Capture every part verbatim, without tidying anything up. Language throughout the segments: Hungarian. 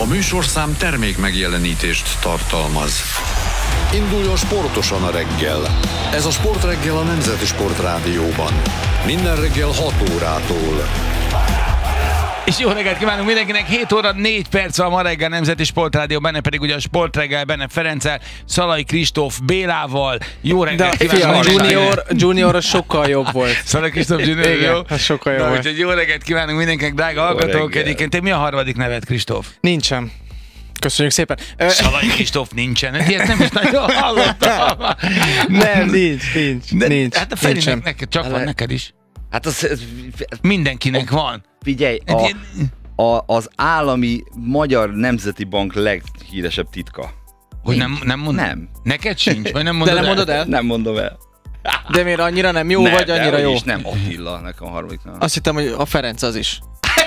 A műsorszám termék megjelenítést tartalmaz. Induljon sportosan a reggel. Ez a Sportreggel a Nemzeti Sportrádióban. Minden reggel hat órától. És jó reggelt kívánunk mindenkinek, hét óra négy perc van ma reggel Nemzeti Sportrádió, benne pedig ugye a Sportreggel, benne Ferenccel, Szalai Kristóf Bélával. Jó reggelt kívánunk! De a Junior, Junior az sokkal jobb volt. Szalai Kristóf Junior, igen, jó? az sokkal jobb Na, volt. úgyhogy jó reggelt kívánunk mindenkinek, drága hallgatók. Egyébként te mi a harmadik neved, Kristóf? Nincsen. Köszönjük szépen. Szalai Kristóf nincsen, ilyet nem is nagyon hallottam. Nem, nincs, nincs, De, nincs. Hát a Ferinek nincsen. neked csak van, neked is. Hát az, ez, Mindenkinek van. figyelj, Egy a, ilyen- a, az állami Magyar Nemzeti Bank leghíresebb titka. Hogy nem, nem mondod? Nem. Neked sincs? Vagy nem mondod De nem el? mondod el? Nem mondom el. De miért annyira nem jó, nem, vagy annyira jó? És nem Attila, nekem a harmadik nem. Azt hittem, hogy a Ferenc az is.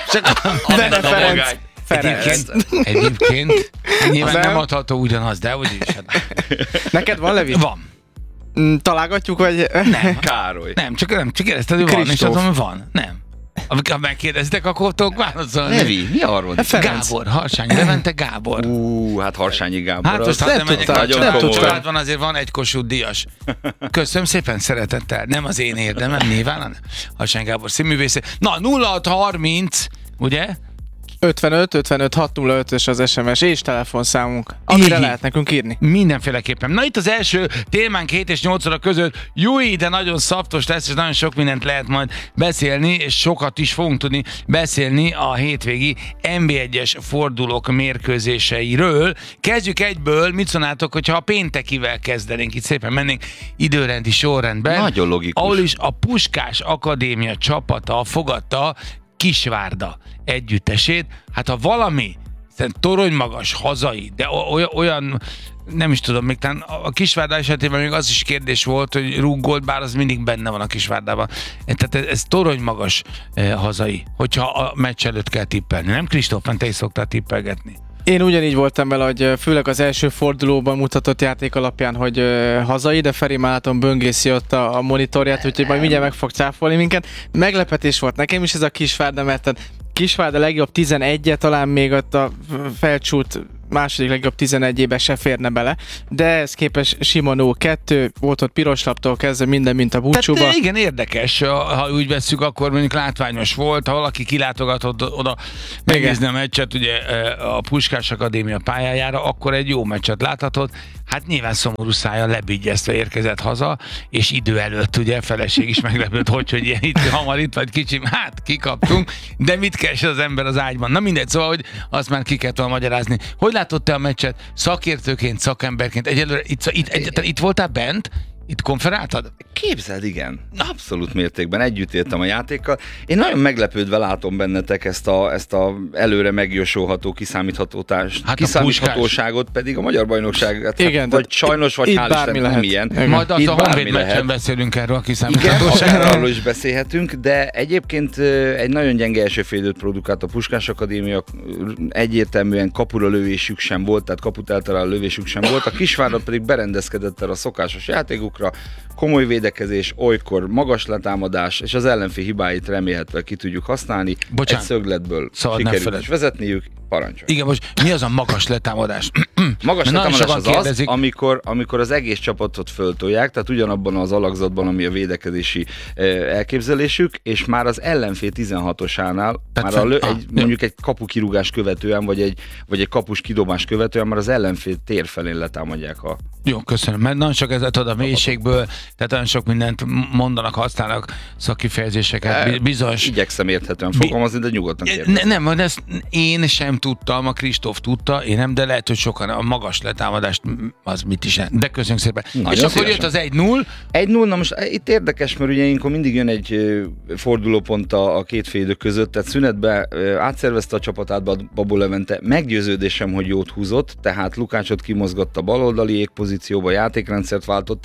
De ne Ferenc. Ferenc. Egyébként, egyébként nyilván Az nem nem? adható ugyanaz, de úgyis. Hát. Neked van, Levi? Van. Mm, Találgatjuk, vagy... Nem. Károly. Nem, csak nem, csak kérdezted, hogy van, és Kristóf. azt mondom, hogy van. Nem. Ha megkérdezitek, akkor tudok válaszolni. Levi, mi a harmadik? Ferenc. Gábor, Harsányi Levente Gábor. Ú, hát Harsányi Gábor. Hát az- most nem hát nem menjek tudtam, nagyon nem komoly. tudtam. Családban azért van egy Kossuth Díjas. Köszönöm szépen, szeretettel. Nem az én érdemem, nyilván, hanem Harsányi Gábor színművész. Na, nulla hat harminc, ugye? ötvenöt ötvenöt hat nulla ötös az es em es és telefonszámunk, amire Így. lehet nekünk írni. Mindenféleképpen. Na itt az első témánk hét és nyolc óra között. Júj, de nagyon szaftos lesz, és nagyon sok mindent lehet majd beszélni, és sokat is fogunk tudni beszélni a hétvégi en bé egyes fordulók mérkőzéseiről. Kezdjük egyből, mit szólnátok, hogyha a péntekivel kezdenénk, itt szépen mennénk időrendi sorrendben. Nagyon logikus. Ahol is a Puskás Akadémia csapata fogadta Kisvárda együttesét. Hát ha valami szerintem toronymagas hazai, de olyan, olyan nem is tudom, még talán a Kisvárda esetében még az is kérdés volt, hogy rúggolt, bár az mindig benne van a Kisvárdában. Tehát ez, ez toronymagas eh, hazai, hogyha a meccs előtt kell tippelni. Nem, Kristóf, te is szoktál tippelgetni? Én ugyanígy voltam vele, hogy főleg az első fordulóban mutatott játék alapján, hogy ö, hazai, de Feri már látom böngészi ott a, a monitorját, úgyhogy majd mindjárt meg fog cáfolni minket. Meglepetés volt nekem is ez a Kisvárda, mert a Kisvárda legjobb tizenegye, talán még ott a felcsút második legjobb tizenegyébe se férne bele, de ez képes Simonó kettő, volt ott piroslaptól kezdve minden, mint a búcsúba. Tehát igen, érdekes, ha úgy vesszük, akkor mondjuk látványos volt, ha valaki kilátogatott oda megnézni a meccset ugye a Puskás Akadémia pályájára, akkor egy jó meccset láthatott. Hát nyilván szomorú szája lebigyeztve érkezett haza, és idő előtt ugye feleség is meglepődött, hogy, hogy ilyen itt, hamar itt vagy kicsim, hát kikaptunk, de mit keres az ember az ágyban? Na mindegy, szóval, hogy azt már ki kellett volna magyarázni. Hogy látod te a meccset szakértőként, szakemberként? Egyelőre itt, itt, itt, itt voltál bent? Itt konferáltad? Képzeld, igen. Abszolút mértékben együtt éltem a játékkal. Én nagyon meglepődve látom bennetek ezt a, ezt a előre megjósolható kiszámíthatótást, Hát a kiszámíthatóságot, pedig a magyar bajnokság, hát Igen, vagy tehát sajnos, vagy itt hál' bármi Isten lehet. nem ilyen. Igen. Majd azt Itt a bármi Honvéd meccsen lehet. beszélünk erről a Igen, kiszámíthatóságról. akár arról is beszélhetünk, de egyébként ö, egy nagyon gyenge első fél időt produkált a Puskás Akadémia, egyértelműen kapura lövésük sem volt, tehát kaput eltaláló lövésük sem volt, a Kisvárda pedig berendezkedett el a szokásos játékukra, komoly védekezés, olykor magas letámadás, és az ellenfél hibáit remélhetve ki tudjuk használni. Bocsánat. Egy szögletből Szabad ne sikerült feled. is vezetniük, parancsolj. Igen, most mi az a magas letámadás? Magas Mert nagyon letámadás sokan az az, kérdezik. amikor, amikor az egész csapatot föltolják, tehát ugyanabban az alakzatban, ami a védekezési eh, elképzelésük, és már az ellenfél tizenhatosánál, Tehát már a lö, fent- egy, ah, mondjuk egy kapukirúgás követően, vagy egy, vagy egy kapus kidobás követően, már az ellenfél tér felén letámadják a... Jó, köszönöm, mert nagyon sok ez tudod a mélységből, tehát nagyon sok mindent mondanak, használnak szakifejezéseket, bi- bizonyos... Igyekszem érthetően fogalmazni, de nyugodtan kérdezni. Ne, nem, de ezt én sem tudtam, a Kristóf tudta, én nem, de lehet, hogy sokan a magas letámadást az mit is. De köszönjük szépen. Nagyon És akkor szívesen. jött az egy null. egy null, na most itt érdekes, mert ugye ilyenkor mindig jön egy ö, fordulópont a, a két fél idő között, tehát szünetbe ö, átszervezte a csapatát Babó Levente, meggyőződésem, hogy jót húzott, tehát Lukácsot kimozgatta baloldali égpozícióba, játékrendszert váltott, tehát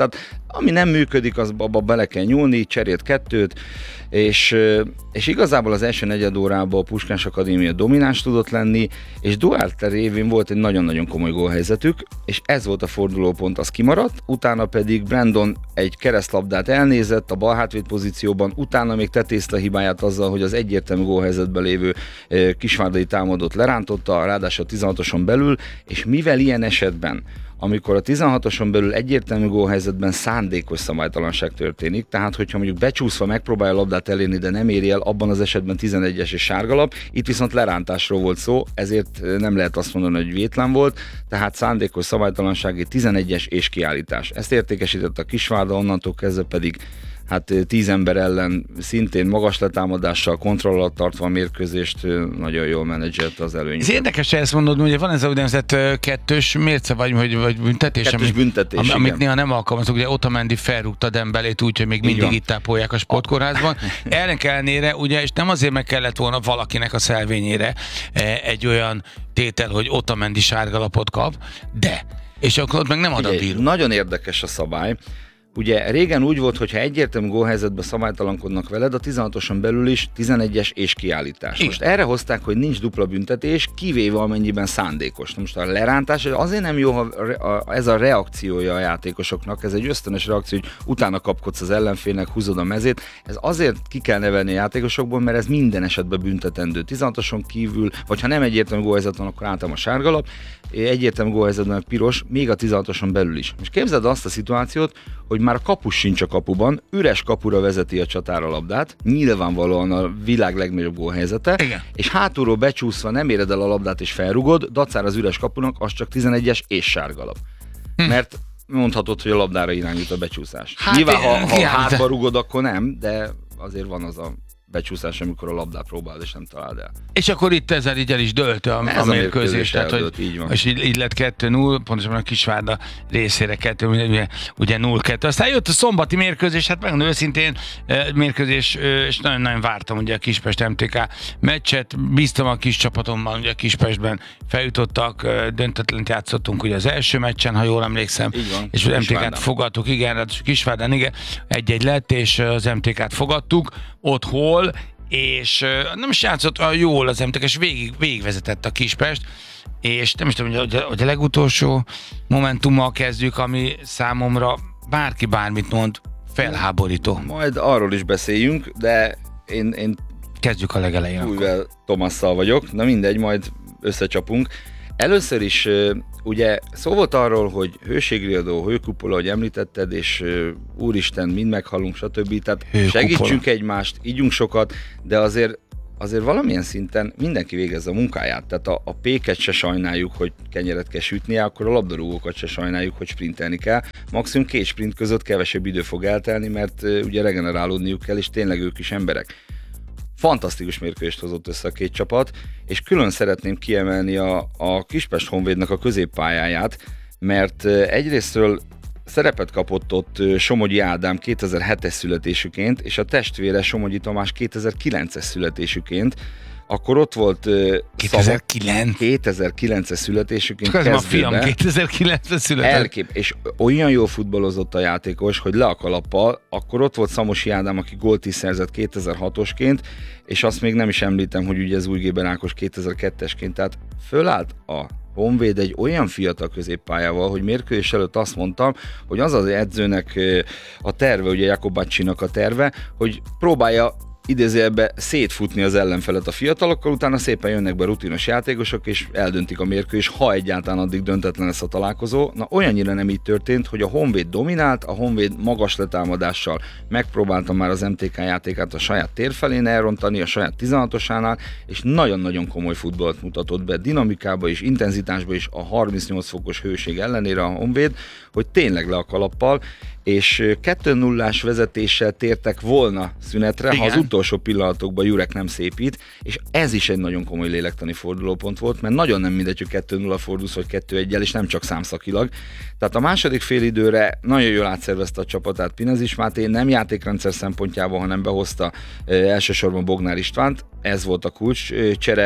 ami nem működik, az abba bele kell nyúlni, cserélt kettőt, és, és igazából az első negyed órában a Puskás Akadémia domináns tudott lenni, és Duarte révén volt egy nagyon-nagyon komoly gólhelyzetük, és ez volt a fordulópont, az kimaradt, utána pedig Brandon egy keresztlabdát elnézett a bal hátvéd pozícióban, utána még tetézte a hibáját azzal, hogy az egyértelmű gólhelyzetben lévő kisvárdai támadót lerántotta, ráadásul a tizenhatoson belül, és mivel ilyen esetben, amikor a tizenhatoson belül egyértelmű gólhelyzetben szándékos szabálytalanság történik, tehát hogyha mondjuk becsúszva megpróbálja a labdát elérni, de nem éri el, abban az esetben tizenegyes és sárgalap, itt viszont lerántásról volt szó, ezért nem lehet azt mondani, hogy vétlen volt, tehát szándékos szabálytalanság, tizenegyes és kiállítás. Ezt értékesített a Kisvárda, onnantól kezdve pedig hát tíz ember ellen szintén magas letámadással, kontroll alatt tartva a mérkőzést nagyon jól menedzselte az előnyt. Ez érdekes, hogy ezt mondod, hogy van ez a úgynevezett kettős mérce, vagy, vagy, vagy büntetés, kettős amit, büntetés, am, igen. amit néha nem alkalmazok. Ugye Otamendi felrúgta Dembelét úgy, hogy még mindig van. itt tápolják a sportkórházban. Ennek ellenére, ugye, és nem azért meg kellett volna valakinek a szelvényére egy olyan tétel, hogy Otamendi sárgalapot kap, de, és akkor ott meg nem ad a bíró. Nagyon érdekes a szabály. Ugye régen úgy volt, hogy ha egyértelmű gólhelyzetben szabálytalankodnak veled, a tizenhatoson belül is tizenegyes és kiállítás. Igen. Most erre hozták, hogy nincs dupla büntetés, kivéve amennyiben szándékos. Most a lerántás azért nem jó, ha ez a reakciója a játékosoknak, ez egy ösztönös reakció, hogy utána kapkodsz az ellenfélnek, húzod a mezét. Ez azért ki kell nevelni a játékosokból, mert ez minden esetben büntetendő. tizenhatoson kívül, vagy ha nem egyértelmű gólhelyzet van, akkor általában a sárgalap, egyértelmű gólhelyzetben piros, még a tizenhatoson belül is. Most képzeld azt a szituációt, hogy már a kapus sincs a kapuban, üres kapura vezeti a csatára labdát, nyilvánvalóan a világ legnagyobb gólhelyzete, Igen. és hátulról becsúszva nem éred el a labdát és felrugod, dacára az üres kapunak, az csak tizenegyes és sárgalap. Hm. Mert mondhatod, hogy a labdára irányít a becsúszás. Hát Nyilván, ha, én- ha igen, hátba rugod, akkor nem, de azért van az a becsúszás, amikor a labdát próbálod és nem találd el. És akkor itt ezzel így el is dőlt a, Ez a a mérkőzés, mérkőzés tehát, eldőlt, hogy, így van. és így, így lett kettő null, pontosan a Kisvárda részére kettő, ugye, ugye nulla kettő. Aztán jött a szombati mérkőzés, hát megmondom őszintén eh, mérkőzés, eh, és nagyon-nagyon vártam ugye a Kispest em té ká meccset, bíztam a kis csapatommal, ugye a Kispestben feljutottak, eh, döntetlent játszottunk ugye az első meccsen, ha jól emlékszem, Így van, és az em té kát Kisvárdán. fogadtuk, igen, hát Kisvárdán, igen, egy-egy lett, és az em té kát fogadtuk, ott hol, és uh, nem is játszott uh, jól az em té ká, és végig, végigvezetett a Kispest, és nem is tudom, hogy a, hogy a legutolsó momentummal kezdjük, ami számomra bárki bármit mond, felháborító. Majd arról is beszéljünk, de én, én Kezdjük a legelején. akkor. Újvel Tomasszal vagyok, na mindegy, majd összecsapunk. Először is ugye szó volt arról, hogy hőségriadó, hőkupola, ahogy említetted, és úristen, mind meghalunk, stb. Tehát Hőkupola. segítsünk egymást, ígyunk sokat, de azért azért valamilyen szinten mindenki végezze a munkáját. Tehát a, a péket se sajnáljuk, hogy kenyeret kell sütnie, akkor a labdarúgókat se sajnáljuk, hogy sprintelni kell. Maximum két sprint között kevesebb idő fog eltelni, mert uh, ugye regenerálódniuk kell, és tényleg ők is emberek. Fantasztikus mérkőzést hozott össze a két csapat, és külön szeretném kiemelni a, a Kispest Honvédnak a középpályáját, mert egyrésztről szerepet kapott ott Somogyi Ádám kétezer-hetes születésüként, és a testvére Somogyi Tamás kétezer-kilences születésüként, akkor ott volt kétezer-kilenc kétezer-kilences születésüként Csak ez a fiam kezdőben. kétezer-kilencben született. Elkép, és olyan jól futballozott a játékos, hogy le a kalappal, akkor ott volt Szamosi Ádám, aki gólt is szerzett kétezer-hatosként, és azt még nem is említem, hogy ugye ez Újgében Ákos kétezer-kettesként, tehát fölállt a Honvéd egy olyan fiatal középpályával, hogy mérkőzés előtt azt mondtam, hogy az az edzőnek a terve, ugye Jakobacsinak a terve, hogy próbálja idézőjelbe szétfutni az ellenfelet a fiatalokkal, utána szépen jönnek be rutinos játékosok, és eldöntik a mérkőzés, ha egyáltalán addig döntetlen lesz a találkozó. Na olyannyira nem így történt, hogy a Honvéd dominált, a Honvéd magas letámadással megpróbálta már az em té ká játékát a saját tér felén elrontani, a saját tizenhatosánál, és nagyon-nagyon komoly futballt mutatott be, dinamikába és intenzitásba is a harmincnyolc fokos hőség ellenére a Honvéd, hogy tényleg le a kalappal, és kettő nullás vezetéssel tértek volna szünetre, Igen. ha az utolsó pillanatokban Jurek nem szépít, és ez is egy nagyon komoly lélektani fordulópont volt, mert nagyon nem mindegy, hogy kettő nulla fordulsz, vagy kettő egyel, és nem csak számszakilag. Tehát a második félidőre nagyon jól átszervezte a csapatát Pinezis Máté, nem játékrendszer szempontjából, hanem behozta e, elsősorban Bognár Istvánt, ez volt a kulcs e, csere,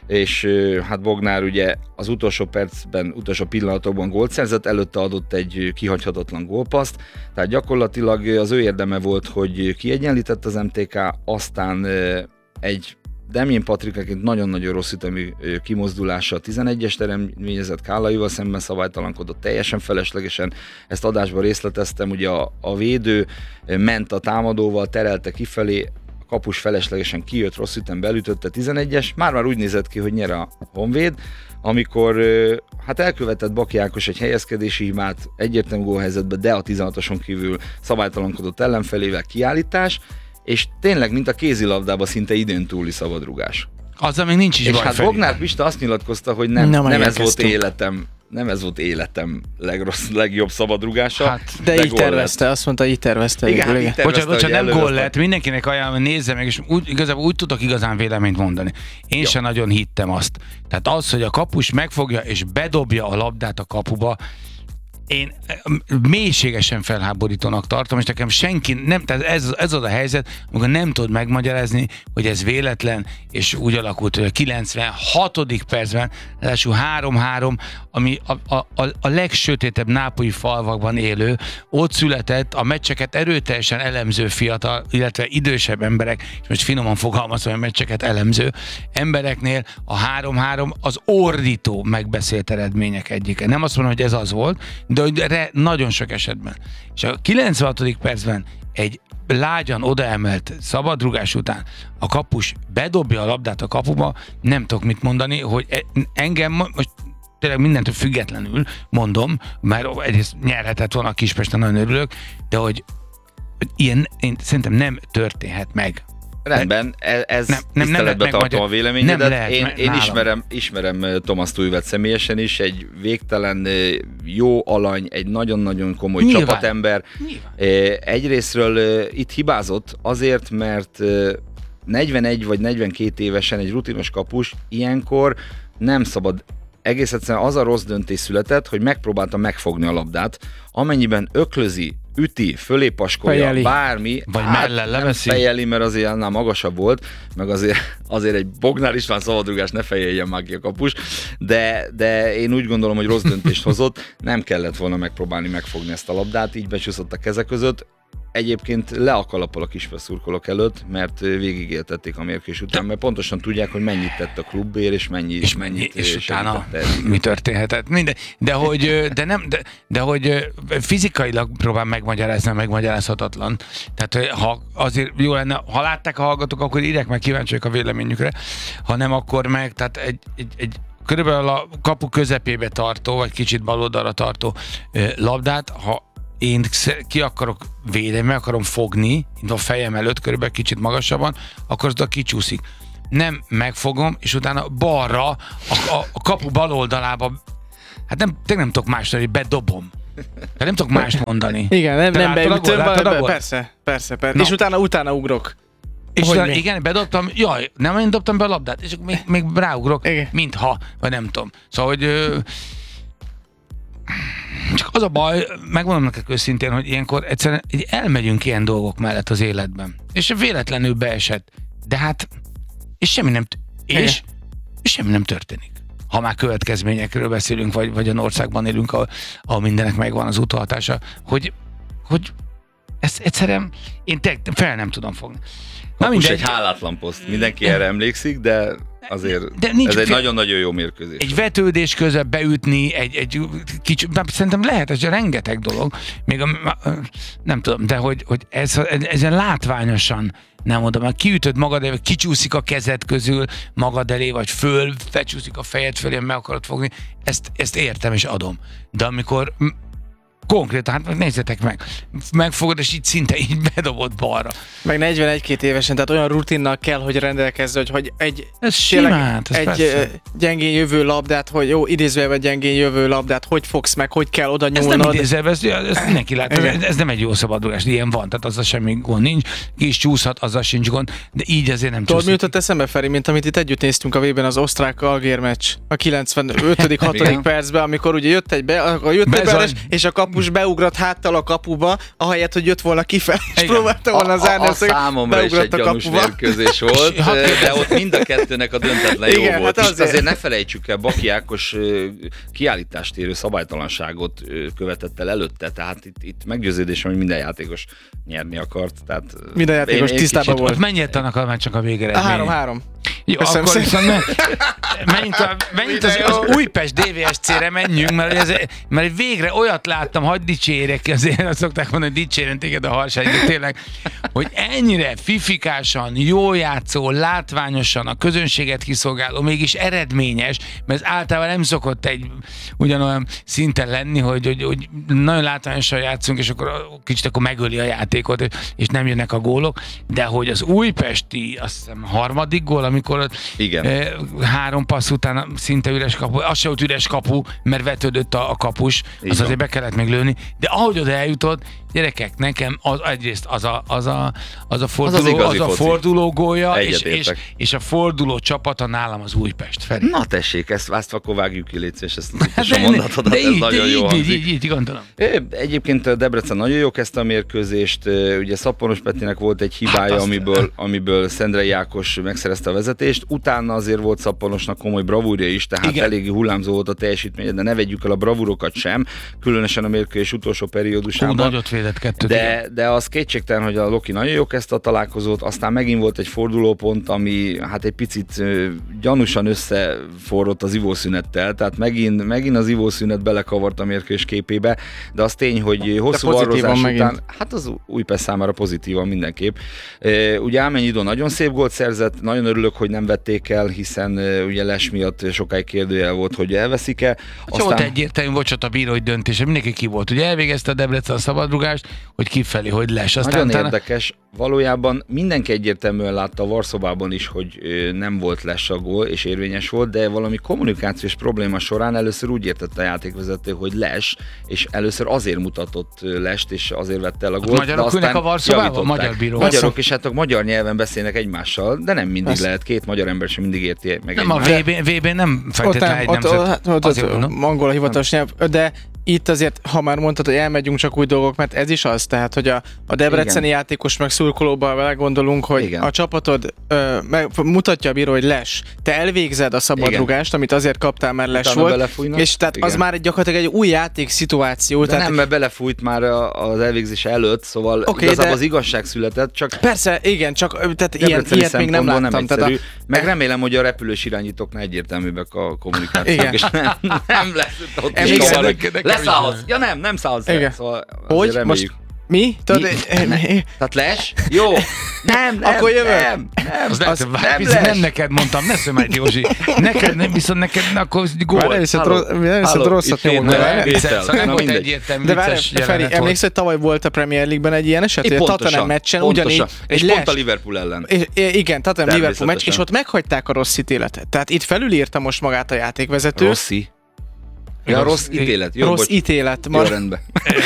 és hát Bognár ugye az utolsó percben, utolsó pillanatokban gólt szerzett, előtte adott egy kihagyhatatlan gólpaszt, tehát gyakorlatilag az ő érdeme volt, hogy kiegyenlített az em té ká, aztán egy Damien Patrick nagyon-nagyon rossz ütemű kimozdulása a tizenegyes eredményezett Kálaival szemben szabálytalankodott teljesen feleslegesen. Ezt adásban részleteztem, ugye a, a védő ment a támadóval, terelte kifelé, a kapus feleslegesen kijött, rossz ütembe elütötte tizenegyes, már-már úgy nézett ki, hogy nyer a Honvéd, amikor hát elkövetett Baki Ákos egy helyezkedési hibát egyértelmű gólhelyzetben, de a tizenhatoson kívül szabálytalankodott ellenfelével kiállítás, és tényleg, mint a kézilabdában szinte időn túli szabadrugás. Azzal még nincs is és baj, hát Feri. Bognár Pista azt nyilatkozta, hogy nem, Nem nem ez volt elkezdtünk. életem, nem ez volt életem legrossz, legjobb szabadrugása. Hát, De, de így gól tervezte, azt mondta, így tervezte. Igen, végül, hát igen. így tervezte, Bocsánat, bocsánat, hogy nem gól előre- lett, mindenkinek ajánlom, hogy nézze meg, és úgy, igazából úgy tudok igazán véleményt mondani. Én Jó. sem nagyon hittem azt. Tehát az, hogy a kapus megfogja és bedobja a labdát a kapuba, én mélységesen felháborítónak tartom, és nekem senki, nem, tehát ez, ez az a helyzet, amikor nem tudod megmagyarázni, hogy ez véletlen, és úgy alakult, hogy a kilencvenhatodik percben, ráadásul három-három, ami a, a, a, a legsötétebb nápolyi falvakban élő, ott született a meccseket erőteljesen elemző fiatal, illetve idősebb emberek, és most finoman fogalmazom, hogy a meccseket elemző embereknél a három-három az ordító megbeszélt eredmények egyike. Nem azt mondom, hogy ez az volt, de hogy re, nagyon sok esetben. És a kilencvenhatodik percben egy lágyan odaemelt szabadrugás után a kapus bedobja a labdát a kapuba, nem tudok mit mondani, hogy engem most tényleg mindentől függetlenül mondom, mert egyrészt nyerhetett volna a Kispesten, nagyon örülök, de hogy, hogy ilyen én szerintem nem történhet meg. Rendben, e- ez Nem, nem, nem tiszteletbe lehet tartom a megmagyar- véleményedet. nem lehet Én, me- én nálam. ismerem, ismerem Thomas Tuivet személyesen is, egy végtelen jó alany, egy nagyon-nagyon komoly Nyilván. csapatember. Nyilván. Egyrészről itt hibázott azért, mert negyvenegy vagy negyvenkét évesen egy rutinos kapus ilyenkor nem szabad, egész egyszerűen az a rossz döntés született, hogy megpróbálta megfogni a labdát, amennyiben öklözi, üti, fölé paskolja, Fejeli. bármi, Vagy hát mellel nem leveszi. fejeli, mert azért annál magasabb volt, meg azért, azért egy Bognár István szabadrugás ne fejeljen már ki a kapus, de, de én úgy gondolom, hogy rossz döntést hozott, nem kellett volna megpróbálni megfogni ezt a labdát, így becsúszott a kezek között. Egyébként le a kalappal a Kispest szurkolók előtt, mert végigéltették a mérkőzés után, mert pontosan tudják, hogy mennyit tett a klubért, és mennyi, és, mennyit és utána segítette. mi történhetett. Minden, de hogy, de nem, de, de hogy fizikailag próbál megmagyarázni, megmagyarázhatatlan. Tehát ha azért jó lenne, ha látták a hallgatók, akkor írják meg, kíváncsiak a véleményükre, ha nem, akkor meg, tehát egy, egy, egy körülbelül a kapu közepébe tartó, vagy kicsit baloldalra tartó labdát, ha én ki akarok védeni, meg akarom fogni, a fejem előtt körülbelül kicsit magasabban, akkor az oda kicsúszik. Nem megfogom, és utána balra, a, a, a kapu bal oldalába, hát nem, tényleg nem tudok más mondani, bedobom. De nem tudok mást mondani. Igen, nem, Te nem láttad a beütöm, gólt? Láttad a be, gólt? persze, persze, persze. Na. És utána, utána ugrok. És Hogy utána, mi? igen, bedobtam, jaj, nem én dobtam be a labdát, és akkor még, még ráugrok, Igen. mintha, vagy nem tudom. Szóval, hogy ö, csak az a baj, megmondom neked őszintén, hogy ilyenkor egyszerűen így elmegyünk ilyen dolgok mellett az életben. És véletlenül beesett. De hát, és semmi nem, t- és, és semmi nem történik. Ha már következményekről beszélünk, vagy, vagy a országban élünk, ahol, ahol mindenek megvan az utóhatása, hogy, hogy ezt egyszerűen én te, fel nem tudom fogni. Na Kapus mindegy. egy hálátlan poszt, mindenki erre emlékszik, de azért De nincs ez egy fél- nagyon-nagyon jó mérkőzés. Egy vetődés közben beütni, egy, egy kicsi, szerintem lehet, ez rengeteg dolog, még a, nem tudom, de hogy, hogy ez, ezen látványosan nem mondom, mert kiütöd magad elé, kicsúszik a kezed közül magad elé, vagy föl, fecsúszik a fejed fölé, meg akarod fogni, ezt, ezt értem és adom. De amikor konkrétan, hát nézzetek meg, megfogod, és így szinte így bedobod balra. Meg negyvenegy-két évesen, tehát olyan rutinnal kell, hogy rendelkezz, hogy, hogy egy, Ez tényleg simán, ez egy persze. ö, gyengén jövő labdát, hogy jó, idézőjelben gyengén jövő labdát, hogy fogsz meg, hogy kell oda Ez nem nyúlnod. idézve, ez, ez mindenki lát, Igen. ez, ez nem egy jó szabadulás, ilyen van, tehát azzal semmi gond nincs, ki is csúszhat, azzal sincs gond, de így azért nem Tudod, mi csúszik. jutott eszembe, Feri, mint amit itt együtt néztünk a vében az osztrák-algér meccs a kilencvenötödik hatodik Igen. percben, amikor ugye jött egy be, akkor jött egy Bezony. beállás, és a kapus kapus beugrott háttal a kapuba, ahelyett, hogy jött volna kifelé, és Igen. próbálta volna A, zárni a, a a szöget, számomra is egy beugrott a gyanús kapuba. mérkőzés volt, de ott mind a kettőnek a döntetlen jó Igen, volt. hát És azért. azért ne felejtsük el, Baki Ákos ö, kiállítást érő szabálytalanságot ö, követett el előtte, tehát itt, itt meggyőződésem, hogy minden játékos nyerni akart. Tehát, Minden játékos én- én tisztában kicsit- volt. Ott mennyit annak a csak a végeredmény? Három-három. Jó, Köszönöm akkor szépen. viszont me- menjünk, a, menjünk az, az Újpest dé vé es cére menjünk, mert, ez, mert végre olyat láttam, hadd dicsérek, azért azt szokták mondani, hogy dicsérjen téged a harsány, de tényleg, hogy ennyire fifikásan, jól játszó, látványosan, a közönséget kiszolgáló, mégis eredményes, mert ez általában nem szokott egy ugyanolyan szinten lenni, hogy, hogy, hogy nagyon látványosan játszunk, és akkor kicsit akkor megöli a játékot, és, és nem jönnek a gólok, de hogy az újpesti, azt hiszem harmadik gól, amikor ott Igen. eh, három passz után szinte üres kapu, az se volt üres kapu, mert vetődött a, a kapus, Így az van. azért be kellett még lőni, de ahogy oda eljutott, gyerekek, nekem az, egyrészt az a, az a, az a forduló, az, igazi az a foci. forduló gólya, és, és, Egyetértek. és a forduló csapata nálam az Újpest felé. Na tessék, ezt, ezt akkor vágjuk ki, légy szíves, ezt az Hát utolsó mondatodat, de ez így, nagyon de jó így, így, hangzik. így, így, gondolom. Ö, Egyébként Debrecen nagyon jó kezdte a mérkőzést, Ö, ugye Szappanos Petinek volt egy hibája, Hát azt- amiből, amiből Szendrei Ákos megszerezte a vezetést, utána azért volt Szappanosnak komoly bravúrja is, tehát Igen. eléggé hullámzó volt a teljesítménye, de ne vegyük el a bravúrokat sem, különösen a mérkőzés utolsó Hú, periódusában. nagyot védett kettőt. igen. De, de az kétségtelen, hogy a Loki nagyon jó kezdte a találkozót, aztán megint volt egy fordulópont, ami hát egy picit ö, gyanúsan összeforrott az ivószünettel, tehát megint, megint az ivószünet belekavart a mérkőzés képébe, de az tény, hogy hosszú pozitívan varrozás megint. után, hát az Újpest számára pozitívan mindenképp. Ö, Ugye Ámennyi nagyon szép gólt szerzett, nagyon örülök, hogy nem vették el, hiszen ö, ugye Les miatt sokáig kérdőjel volt, hogy elveszik-e. Aztán... Volt egyértelmű, bocsánat, a bírói döntése, mindenki ki volt. Ugye elvégezte a Debrecen a szabadrugást, hogy kifelé, hogy Les. Aztán Nagyon utána... érdekes. Valójában mindenki egyértelműen látta a Varszobában is, hogy ö, nem volt Les a gól, és érvényes volt, de valami kommunikációs probléma során először úgy értette a játékvezető, hogy Les, és először azért mutatott ö, Lest, és azért vette el a gólt. magyarok de aztán ülnek a Varszobában? javították. Magyar bíró. Magyarok, és hát a magyar nyelven beszélnek egymással, de nem mindig Persze. lehet. Két magyar ember sem mindig érti meg Nem, a egymást. vé bén, vé bén nem Ott feltétlenül nem, egy ott, nemzet. ott, hát, ott, Azért ott mondom. angol a hivatalos nyelv, de itt azért, ha már mondtad, hogy elmegyünk csak új dolgok, mert ez is az, tehát, hogy a, a debreceni Igen. játékos meg szurkolóban vele gondolunk, hogy Igen. a csapatod ö, meg, mutatja a bíró, hogy Les, te elvégzed a szabadrugást, amit azért kaptál, mert Les Utána volt, belefújnak. és tehát Igen. az már egy gyakorlatilag egy új játék szituáció. De tehát nem, mert belefújt már a- az elvégzés előtt, szóval Oké, okay, igazából de- az igazság született, csak Persze, igen, csak ö, tehát ilyen, Debreceni ilyet még nem szempontból láttam. Nem tehát egyszerű. a, Meg remélem, hogy a repülős irányítóknál egyértelműbbek a kommunikációk, Igen. és nem, nem lesz ott is Emlékszem, kavar, nekem- hogy nekem leszállsz. is Ja nem, nem szállsz Igen. el. Szóval hogy? azért Most reméljük. mi? Tudod, Mi? eh, mi? Tehát Les? Jó. Nem, nem, Akkor jövök. nem, nem. Az lehet, Az hogy nem várj, nem, Les. nem neked mondtam, ne szömej Józsi. Neked nem, viszont neked akkor gól. Már nem hiszed, Halló. rossz, nem hiszed Halló, rosszat itt nyomok. fél- de nem, várj. vétel. Szóval nem Na volt mindegy. egyértelmű De várj, vicces Feri, jelenet volt. emlékszel, hogy tavaly volt a Premier League-ben egy ilyen eset? Én hogy a pontosan, Tottenham meccsen pontosan. ugyanígy És egy pont Les, a Liverpool ellen. és, és, igen, Tottenham Liverpool meccs, és Természetesen. ott meghagyták a rossz ítéletet. Tehát itt felülírta most magát a játékvezető. Rossi. Ja, Rossz- rossz ítélet. Jó, rossz bocs. ítélet Jó, maradt. rendben.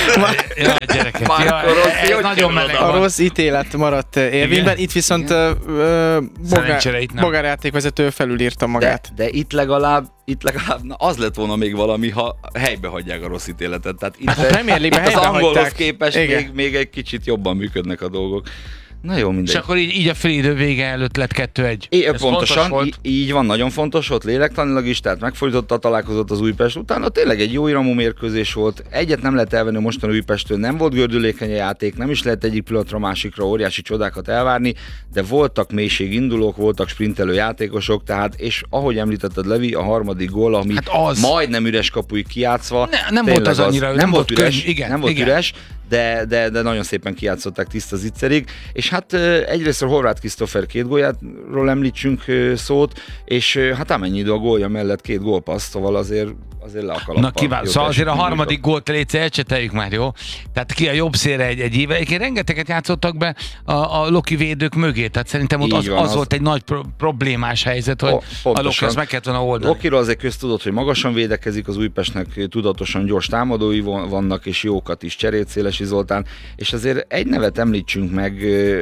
Ja, gyerekek. Marco Ja, Rossi, ez hogy nagyon kerül meleg oda? A van. rossz ítélet maradt eh, érvényben. Igen. Itt viszont uh, uh, Szerencsére itt nem. Bogár játékvezető felülírta De, magát. de itt legalább, itt legalább na, az lett volna még valami, ha helybe hagyják a rossz ítéletet. Tehát itt, Hát a Premier League-ben itt az helyben angolhoz hagyták. képest Igen. még, még egy kicsit jobban működnek a dolgok. Na jó, mindegy. És akkor így, így a fél idő vége előtt lett kettő egy. É, Ez pontosan, fontos volt. í- így van, nagyon fontos volt lélektanilag is, tehát megfordította a találkozót az Újpest. Utána tényleg egy jó iramú mérkőzés volt. Egyet nem lehet elvenni a mostani Újpesttől, nem volt gördülékeny a játék, nem is lehet egyik pillanatra másikra óriási csodákat elvárni, de voltak mélységindulók, voltak sprintelő játékosok, tehát és ahogy említetted, Levi, a harmadik gól, ami Hát az. majdnem üres kapuig kijátszva. Ne- nem tényleg volt az annyira- nem, nem volt volt üres, könny- igen, nem volt igen. üres, de, de, de nagyon szépen kijátszották tiszta zicserig, és hát ö, egyrészt a Horváth Krisztófer két góljáról említsünk ö, szót, és ö, hát amennyi idő a gólja mellett két gólpassz, szóval azért, azért le a kalappal. Na kiváló. Jó Szóval azért a teljesítmény harmadik gólt létszer elcseteljük már, jó? Tehát ki a jobb szélre egy, egy éve. Egyébként rengeteget játszottak be a, a Loki védők mögé, tehát szerintem ott Így az, van, az, az- volt egy nagy pro- problémás helyzet, hogy O, a pontosan. Loki ezt meg kellett volna oldani. Lokiról azért köztudott, hogy magasan védekezik, az Újpestnek tudatosan gyors támadói von- vannak, és jókat is, Cserét Szélesi Zoltán, és azért egy nevet említsünk meg, ö,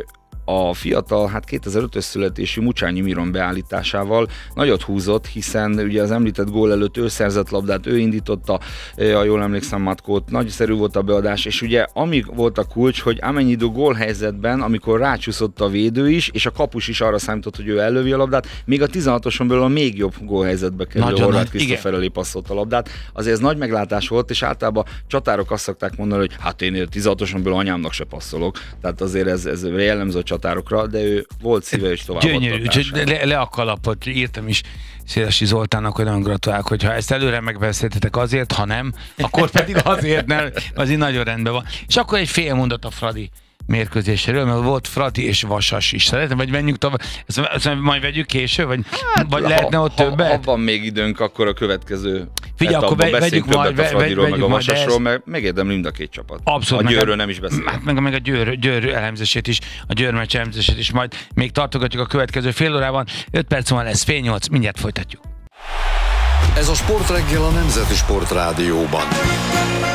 a fiatal, hát kétezer-ötös születésű Mucsányi Miron beállításával nagyot húzott, hiszen ugye az említett gól előtt ő szerzett labdát, ő indította, ha jól emlékszem, Matkót, nagyszerű volt a beadás, és ugye amíg volt a kulcs, hogy Amenyido gólhelyzetben, amikor rácsúszott a védő is, és a kapus is arra számított, hogy ő ellövi a labdát, még a tizenhatoson belül a még jobb gólhelyzetbe kerül Horváth Krisztófer elé passzolt a labdát. Azért ez nagy meglátás volt, és általában csatárok azt szokták mondani, hogy hát én tizenhatoson belül anyámnak se passzolok. Tehát azért ez, ez jellemző a csatárokra, de ő volt szíve és tovább. Gyönyörű, le, le a kalapot, írtam is Szélesi Zoltánnak, hogy nagyon gratulálok, hogyha ezt előre megbeszéltetek azért, ha nem, akkor pedig azért nem, az így nagyon rendben van. És akkor egy fél mondat a Fradi mérkőzéséről, mert volt Fradi és Vasas is. Szeretem, vagy menjünk tovább, ezt, ezt majd vegyük később, vagy, hát, vagy lehetne ott ha, többet? Ha van még időnk, akkor a következő Figyelj, akkor ve, vegyük majd, a Fradiról, vegyük meg a Vasasról, ezt... mert megérdemli mind a két csapat. Abszolút. A Győrről nem is beszélünk. Hát meg, meg a Győr, Győr elemzését is, a Győr meccs elemzését is majd még tartogatjuk a következő fél órában. öt perc múlva lesz fél nyolc, mindjárt folytatjuk. Ez a Sportreggel a Nemzeti Sportrádióban.